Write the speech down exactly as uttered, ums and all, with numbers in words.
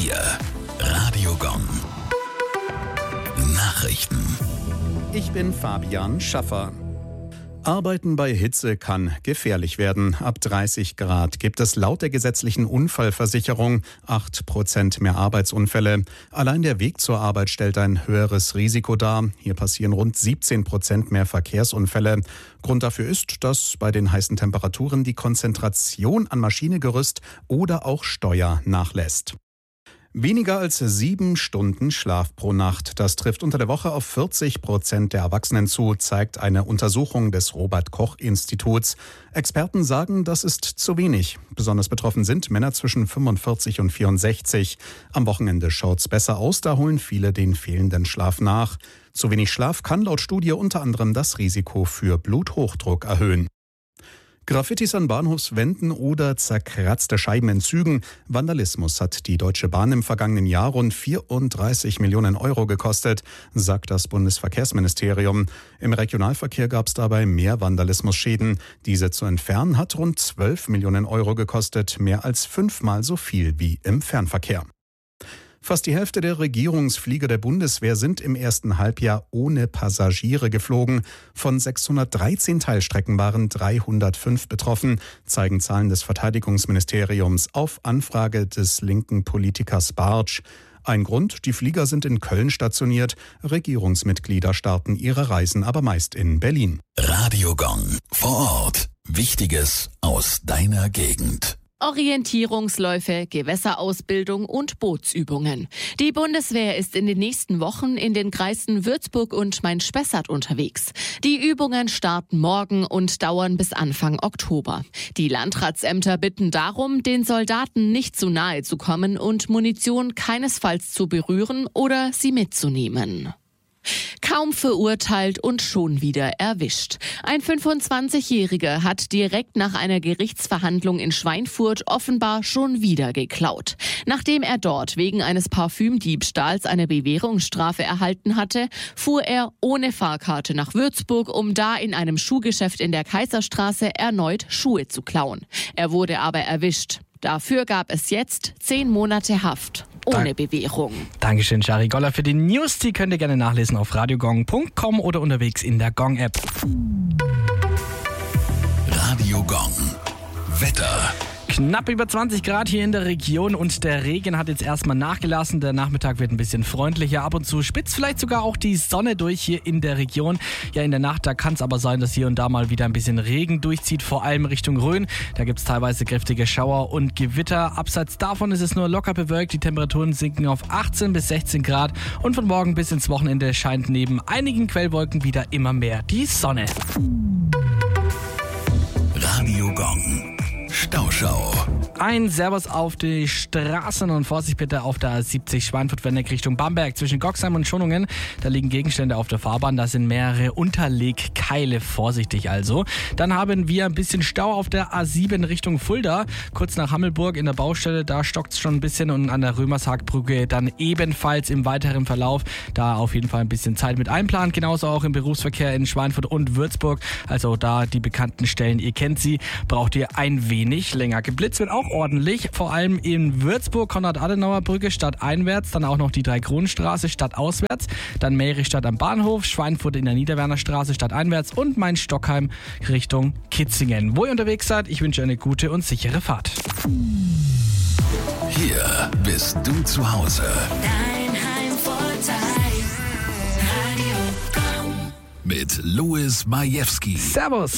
vier. Radio Gong. Nachrichten. Ich bin Fabian Schaffer. Arbeiten bei Hitze kann gefährlich werden. Ab dreißig Grad gibt es laut der gesetzlichen Unfallversicherung acht Prozent mehr Arbeitsunfälle. Allein der Weg zur Arbeit stellt ein höheres Risiko dar. Hier passieren rund siebzehn Prozent mehr Verkehrsunfälle. Grund dafür ist, dass bei den heißen Temperaturen die Konzentration an Maschinegerüst oder auch Steuer nachlässt. Weniger als sieben Stunden Schlaf pro Nacht. Das trifft unter der Woche auf vierzig Prozent der Erwachsenen zu, zeigt eine Untersuchung des Robert-Koch-Instituts. Experten sagen, das ist zu wenig. Besonders betroffen sind Männer zwischen fünfundvierzig und vierundsechzig. Am Wochenende schaut's besser aus, da holen viele den fehlenden Schlaf nach. Zu wenig Schlaf kann laut Studie unter anderem das Risiko für Bluthochdruck erhöhen. Graffitis an Bahnhofswänden oder zerkratzte Scheiben in Zügen. Vandalismus hat die Deutsche Bahn im vergangenen Jahr rund vierunddreißig Millionen Euro gekostet, sagt das Bundesverkehrsministerium. Im Regionalverkehr gab es dabei mehr Vandalismusschäden. Diese zu entfernen hat rund zwölf Millionen Euro gekostet, mehr als fünfmal so viel wie im Fernverkehr. Fast die Hälfte der Regierungsflieger der Bundeswehr sind im ersten Halbjahr ohne Passagiere geflogen. Von sechshundertdreizehn Teilstrecken waren dreihundertfünf betroffen, zeigen Zahlen des Verteidigungsministeriums auf Anfrage des linken Politikers Bartsch. Ein Grund, die Flieger sind in Köln stationiert. Regierungsmitglieder starten ihre Reisen aber meist in Berlin. Radio Gong. Vor Ort. Wichtiges aus deiner Gegend. Orientierungsläufe, Gewässerausbildung und Bootsübungen. Die Bundeswehr ist in den nächsten Wochen in den Kreisen Würzburg und Main-Spessart unterwegs. Die Übungen starten morgen und dauern bis Anfang Oktober. Die Landratsämter bitten darum, den Soldaten nicht zu nahe zu kommen und Munition keinesfalls zu berühren oder sie mitzunehmen. Kaum verurteilt und schon wieder erwischt. Ein fünfundzwanzigjähriger hat direkt nach einer Gerichtsverhandlung in Schweinfurt offenbar schon wieder geklaut. Nachdem er dort wegen eines Parfümdiebstahls eine Bewährungsstrafe erhalten hatte, fuhr er ohne Fahrkarte nach Würzburg, um da in einem Schuhgeschäft in der Kaiserstraße erneut Schuhe zu klauen. Er wurde aber erwischt. Dafür gab es jetzt zehn Monate Haft. Ohne Bewährung. Dankeschön, Shari Goller, für die News. Die könnt ihr gerne nachlesen auf radiogong punkt com oder unterwegs in der Gong-App. Radio Gong. Wetter. Knapp über zwanzig Grad hier in der Region und der Regen hat jetzt erstmal nachgelassen. Der Nachmittag wird ein bisschen freundlicher. Ab und zu spitzt vielleicht sogar auch die Sonne durch hier in der Region. Ja, in der Nacht, da kann es aber sein, dass hier und da mal wieder ein bisschen Regen durchzieht, vor allem Richtung Rhön. Da gibt es teilweise kräftige Schauer und Gewitter. Abseits davon ist es nur locker bewölkt. Die Temperaturen sinken auf achtzehn bis sechzehn Grad und von morgen bis ins Wochenende scheint neben einigen Quellwolken wieder immer mehr die Sonne. Radio Gong. Stauschau. Ein Servus auf die Straßen und Vorsicht bitte auf der A siebzig Schweinfurt-Wendeck Richtung Bamberg zwischen Goxheim und Schonungen. Da liegen Gegenstände auf der Fahrbahn, da sind mehrere Unterlegkeile, vorsichtig also. Dann haben wir ein bisschen Stau auf der A sieben Richtung Fulda, kurz nach Hammelburg in der Baustelle, da stockt es schon ein bisschen und an der Römershagbrücke dann ebenfalls im weiteren Verlauf. Da auf jeden Fall ein bisschen Zeit mit einplanen, genauso auch im Berufsverkehr in Schweinfurt und Würzburg. Also da die bekannten Stellen, ihr kennt sie, braucht ihr ein wenig nicht länger. Geblitzt wird auch ordentlich, vor allem in Würzburg, Konrad-Adenauer-Brücke stadteinwärts, dann auch noch die Drei-Kronen-Straße stadtauswärts, dann Mehrichstadt am Bahnhof, Schweinfurt in der Niederwerner Straße stadteinwärts und Main-Stockheim Richtung Kitzingen. Wo ihr unterwegs seid, ich wünsche eine gute und sichere Fahrt. Hier bist du zu Hause. Dein Heimvorteil. Radio Gong. Mit Louis Majewski. Servus.